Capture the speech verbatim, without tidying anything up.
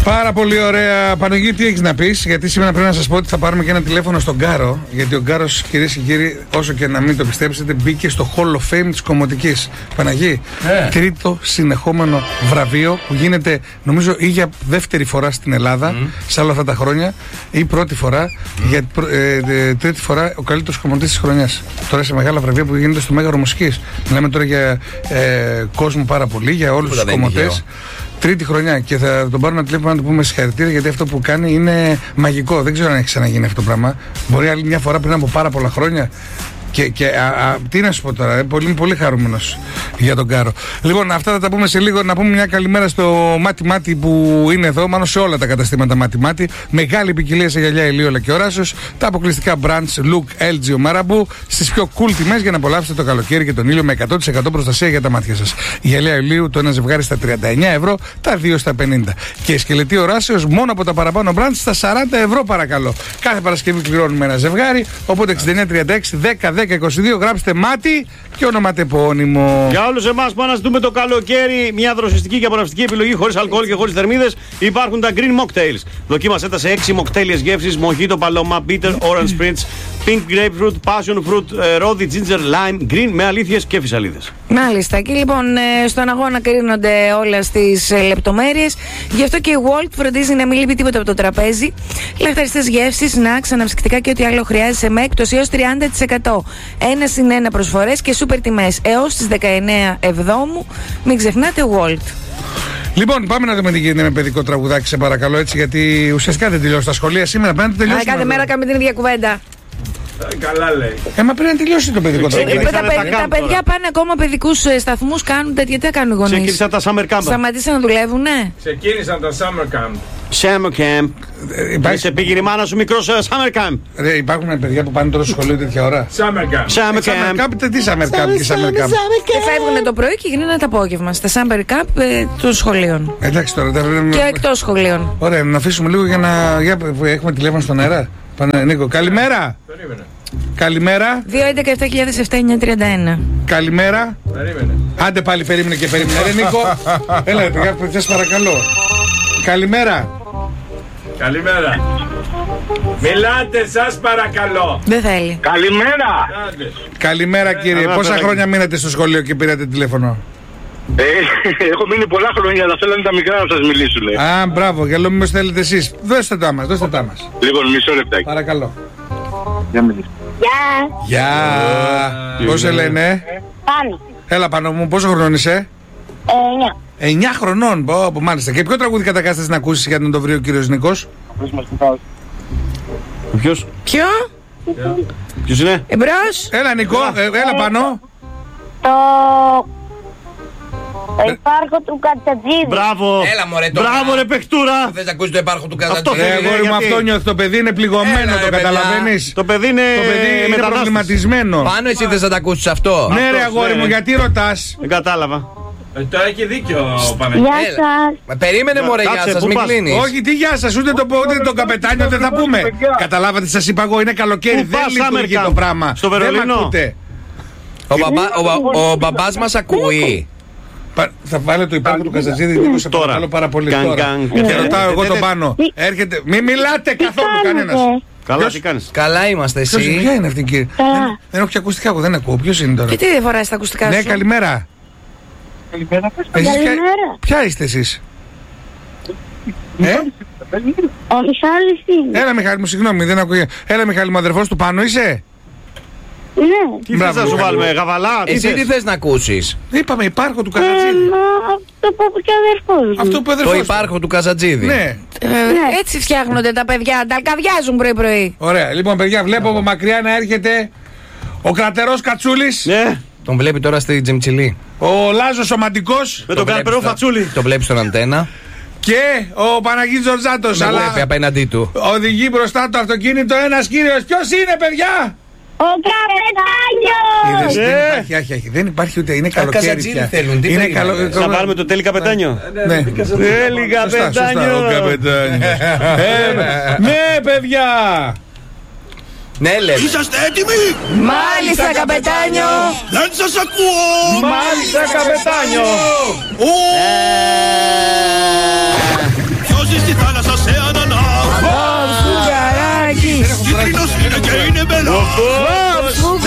Πάρα πολύ ωραία. Παναγιώτη, τι έχεις να πεις? Γιατί σήμερα πρέπει να σας πω ότι θα πάρουμε και ένα τηλέφωνο στον Κάρο. Γιατί ο Κάρος, κυρίες και κύριοι, όσο και να μην το πιστέψετε, μπήκε στο Hall of Fame της Κομμωτικής. Παναγί, ε. τρίτο συνεχόμενο βραβείο που γίνεται, νομίζω, ή για δεύτερη φορά στην Ελλάδα mm. σε όλα αυτά τα χρόνια, ή πρώτη φορά, mm. για ε, ε, τρίτη φορά ο καλύτερος κομμωτής της χρονιάς. Τώρα σε μεγάλα βραβεία που γίνεται στο Μέγαρο Μουσικής. Μιλάμε τώρα για ε, κόσμο πάρα πολύ, για όλους τους κομμωτές. Τρίτη χρονιά και θα τον πάρουμε ένα τηλέφωνο να του πούμε συγχαρητήρια, γιατί αυτό που κάνει είναι μαγικό. Δεν ξέρω αν έχει ξαναγίνει αυτό το πράγμα. Μπορεί άλλη μια φορά πριν από πάρα πολλά χρόνια. Και, και α, α, τι να σου πω τώρα, ε, πολύ, είμαι πολύ χαρούμενος για τον Κάρο. Λοιπόν, αυτά θα τα πούμε σε λίγο. Να πούμε μια καλημέρα στο Μάτι Μάτι που είναι εδώ, μάλλον σε όλα τα καταστήματα Μάτι Μάτι. Μεγάλη ποικιλία σε γυαλιά, ηλίολα και οράσεως. Τα αποκλειστικά brands Look, ελ τζι, Marabu στις πιο cool τιμές για να απολαύσετε το καλοκαίρι και τον ήλιο με εκατό τοις εκατό προστασία για τα μάτια σας. Γυαλιά ηλίου το ένα ζευγάρι στα τριάντα εννέα ευρώ, τα δύο στα πενήντα. Και η σκελετή οράσεως μόνο από τα παραπάνω brands στα σαράντα ευρώ παρακαλώ. Κάθε Παρασκευή κληρώνουμε ένα ζευγάρι, οπότε εξήντα εννέα τριάντα έξι δέκα δέκα είκοσι δύο γράψτε Μάτι και ονοματεπώνυμο. Για όλους εμάς που αναζητούμε το καλοκαίρι, μια δροσιστική και απολαυστική επιλογή χωρίς αλκοόλ και χωρίς θερμίδες, υπάρχουν τα Green Mocktails. Δοκίμασέ τα σε έξι μοκτέλιες γεύσεις: Mojito, Paloma, Bitter, Orange Spritz, Pink Grapefruit, Passion Fruit, Rosy, Ginger, Lime, Green με αλήθειες και φυσαλίδες. Μάλιστα. Και λοιπόν στον αγώνα κρίνονται όλες τις λεπτομέρειες. Γι' αυτό και η Walt φροντίζει να μην λείπει τίποτα από το τραπέζι. Λαχταριστές γεύσεις, snacks, αναψυκτικά και ό,τι άλλο χρειάζεσαι με έκπτωση έως τριάντα τοις εκατό. Ένα συν ένα προσφορές και σούπερ τιμές έως τις δεκαεννέα Εβδόμου. Μην ξεχνάτε Walt. Λοιπόν, πάμε να δούμε τι γίνεται με παιδικό τραγουδάκι, σε παρακαλώ, έτσι, γιατί ουσιαστικά δεν τελειώσει τα σχολεία σήμερα. Πρέπει να τελειώσει. Κάθε μέρα κάνουμε την ίδια κουβέντα. Καλά λέει. Ε, μα πρέπει να τελειώσει το παιδικό τραγουδάκι. Τα, παιδι, τα παιδιά πάνε ακόμα παιδικούς σταθμούς, κάνουν τέτοια. Τι κάνουν οι γονείς? Ξεκίνησαν τα summer camp. Σταματήσαν να δουλεύουν, ναι. Ξεκίνησαν τα summer camp. Summer camp. Ε, υπάρχει... Σε πήγε η μάνα σου μικρός uh, summer camp. Ρε, υπάρχουν παιδιά που πάνε τώρα στο σχολείο τέτοια ώρα. Summer camp. Summer camp. Summer camp, τι summer camp και summer camp. Και φεύγουν το πρωί και γίνανε το απόγευμα στα summer camp ε, των σχολείων. Εντάξει τώρα. Τα... Και εκτός σχολείων. Ωραία, να αφήσουμε λίγο για να. Για... Έχουμε τηλέφωνο στον αέρα. Πάνε, Νίκο, καλημέρα. Περίμενε. Καλημέρα. δύο έντεκα επτά χιλιάδες επτά εννιακόσια τριάντα ένα. Καλημέρα. Περίμενε. Άντε πάλι, περίμενε και περίμενε. Ρε Νίκο. Έλα, παιδιά, σας παρακαλώ. Καλημέρα. Καλημέρα. Μιλάτε, σας παρακαλώ. Δεν θέλει. Καλημέρα. Καλημέρα κύριε. Καλά, Πόσα πέρα. χρόνια μείνατε στο σχολείο και πήρατε τηλέφωνο? Ε, έχω μείνει πολλά χρόνια, αλλά θέλανε τα μικρά να σας μιλήσουν. Α, μπράβο, για λόγω μήπως θέλετε εσείς. Δώστε τα μας, δώστε τα μας. Λοιπόν, μισό λεπτάκι. Παρακαλώ. Για μιλήσω. Γεια. Γεια. Πώς σε λένε? Πάνω. Έλα πάνω μου, πόσο χρονών είσαι? Ε, εννιά. Εννιά χρονών, πω, πω, μάλιστα. Και ποιο τραγούδι κατακάστασες να ακούσεις για να το βρει ο κύριος Νίκος? Ποιος? Ποιο? Ποιος είναι? Εμπρός. Έλα Νικό, ε, έλα πάνω. Το... Το υπάρχο του Κατσατζίδη. Μπράβο. Έλα μωρέ τώρα. Μπράβο ρε παιχτούρα. Θες να ακούσεις το υπάρχο του Καζατζίδη? Αυτό Ρε θέλει, αγόρι μου, γιατί- αυτό νιώθει. Το παιδί είναι πληγωμένο, Έλα, το ρε, καταλαβαίνεις? Το παιδί είναι, Το παιδί είναι μετανάστης. προβληματισμένο. Πάνω εσύ θες να τα ακούσεις αυτό? Ναι ρε Αυτός, αγόρι ναι. μου, γιατί ρωτάς? Δεν κατάλαβα. Ε, τώρα έχει δίκιο ο Παναγιώτης. Γεια Έλα. σας. Μα περίμενε μωρέ, Κάτσε, γεια σας, πού μην πας? κλείνεις. Όχι, τι γεια σας, ούτε το, ούτε το καπετάνιο δεν θα πούμε. Καταλάβατε, σας είπα εγώ, είναι καλοκαίρι, Πού δεν πας, λειτουργεί Summer το Camp? πράγμα. Στο Δεν μ' Βερολίνο? ακούτε. Ο, μπαμπά, ο, μπα- ο μπαμπάς μας ακούει. Πα- Θα βάλε το υπάρχον του Καζατζίδη, Νίκο, σε Τώρα. παρακαλώ πάρα πολύ Καν, τώρα. καν, Και καν. ρωτάω εγώ Ε, τον ε, πάνω. Έρχεται, μην μιλάτε καθόλου κανένας. κάνετε? Καλά, Ποιος? τι κάνεις? Καλά είμαστε Ποιος είναι, εσύ. ποια είναι αυτή κύριε? Καλά. Δεν, δεν έχω και ακουστικά, εγώ δεν ακούω. Ποιος είναι τώρα? Και τι δεν φοράς τα ακουστικά Ναι, σου? καλημέρα. Καλημέρα. Εσείς ποια- Καλημέρα. Ποια είστε εσείς? Ε? Ο Μιχάλης είναι. Έλα Μιχάλη μου, συγγνώμη, δεν ακούω. Έλα Μιχάλη μου, αδερφός του πάνω είσαι? Ναι. Τι θες Μπράβο, να σου Μιχάλη. βάλουμε, γαβαλά, τι Εσύ τι θες? θες να ακούσεις? Είπαμε υπάρχο του Ε, Καζατζίδη. μα αυτό που είπε και ο αδερφός μου. Αυτό που Το αδερφός του. υπάρχο του Καζατζίδη. Ναι. Ε, έτσι φτιάχνονται τα παιδιά, τα αλκαδιάζουν πρωί-πρωί. Ωραία, λοιπόν παιδιά, βλέπω από μακριά να έρχεται ο κρατερός Κατσούλης, Ναι, Τον βλέπει τώρα στη Τζιμτσιλή. ο Λάζος Σωματικός με τον βλέπεις καρπερό τώρα. φατσούλι. Το βλέπει στον αντένα. και ο Παναγίτης Τζορτζάτος. Το Αλλά βλέπει απέναντί του. οδηγεί μπροστά το αυτοκίνητο ένας κύριος. Ποιος είναι, παιδιά? Ο Καπετάνιος! Είδες, Ε. δεν υπάρχει, όχι, όχι, δεν υπάρχει ούτε, είναι καλοκαίρι Καζατζίδι πια. θέλουν, τι Είναι περίμενες? καλό. Να βάλουμε το τέλει καπετάνιο. Ναι. Τέλει Σωστά, σωστά, καπετάνιο. ο καπετάνιος. Ε, ναι, παιδιά! Ναι, λέμε. Είσαστε έτοιμοι! Μάλιστα, καπετάνιο! Δεν σας ακούω! Μάλιστα, καπετάνιο! Ποιος ζεις τι θα μέσα σε ανανά. Φουγγαράκι. Κίτρινος είναι και είναι μπελά.